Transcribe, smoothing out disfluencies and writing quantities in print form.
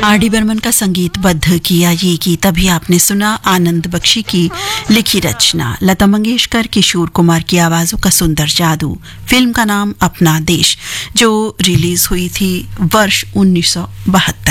RD. Barman का संगीतबद्ध किया ये गीत अभी आपने सुना आनंद बख्शी की लिखी रचना, लता मंगेशकर, किशोर कुमार की आवाजों का सुंदर जादू। फिल्म का नाम अपना देश, जो रिलीज हुई थी वर्ष 1972